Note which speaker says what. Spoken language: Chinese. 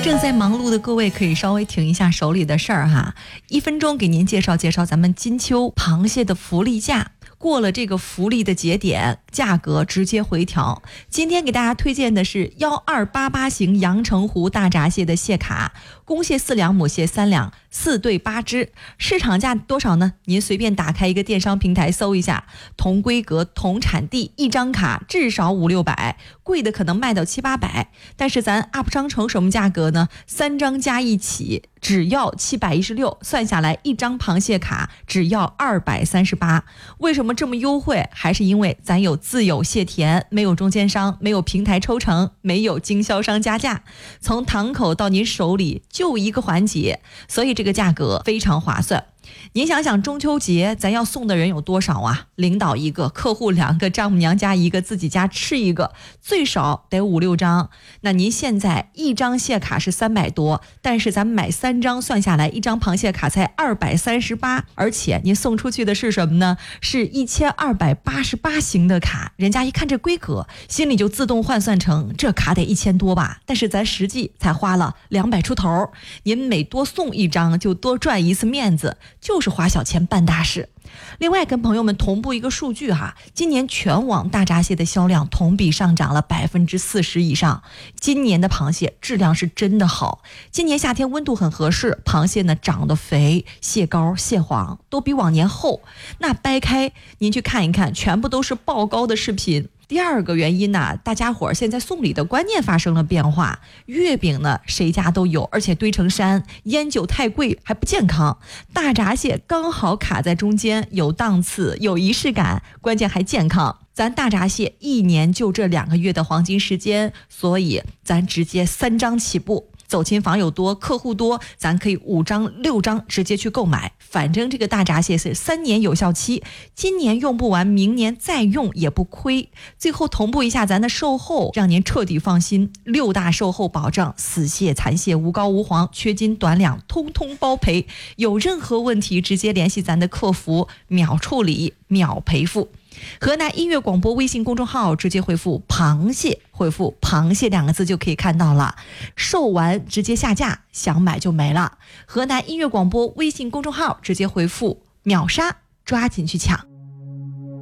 Speaker 1: 正在忙碌的各位可以稍微停一下手里的事儿哈，1分钟给您介绍介绍咱们金秋螃蟹的福利价。过了这个福利的节点，价格直接回调。今天给大家推荐的是1288型阳澄湖大闸蟹的蟹卡，公蟹4两，母蟹3两，4对8只。市场价多少呢？您随便打开一个电商平台搜一下，同规格同产地，一张卡至少500-600，贵的可能卖到700-800。但是咱 UP 商城什么价格呢？3张加一起只要716，算下来一张螃蟹卡只要238。为什么这么优惠？还是因为咱有自有蟹田，没有中间商，没有平台抽成，没有经销商加价，从堂口到您手里就一个环节，所以这个价格非常划算。您想想中秋节咱要送的人有多少啊？领导1个，客户2个，丈母娘家1个，自己家吃1个，最少得5-6张。那您现在一张蟹卡是300多，但是咱买3张算下来，一张螃蟹卡才238，而且您送出去的是什么呢？是1288型的卡，人家一看这规格，心里就自动换算成这卡得1000多吧，但是咱实际才花了200出头，您每多送一张就多赚一次面子，就是花小钱办大事。另外跟朋友们同步一个数据哈，今年全网大闸蟹的销量同比上涨了40%以上。今年的螃蟹质量是真的好，今年夏天温度很合适，螃蟹呢长得肥，蟹膏蟹黄都比往年厚。那掰开您去看一看，全部都是爆膏的视频。第二个原因呢，大家伙现在送礼的观念发生了变化，月饼呢谁家都有，而且堆成山，烟酒太贵还不健康，大闸蟹刚好卡在中间，有档次有仪式感，关键还健康。咱大闸蟹1年就这2个月的黄金时间，所以咱直接3张起步。走亲访友多，客户多，咱可以5张6张直接去购买，反正这个大闸蟹是3年有效期，今年用不完，明年再用也不亏。最后同步一下咱的售后，让您彻底放心，6大售后保障，死蟹残蟹无膏无黄，缺斤短两通通包赔。有任何问题直接联系咱的客服，秒处理秒赔付。河南音乐广播微信公众号直接回复螃蟹，回复螃蟹2个字就可以看到了，售完直接下架，想买就没了。河南音乐广播微信公众号直接回复秒杀，抓紧去抢。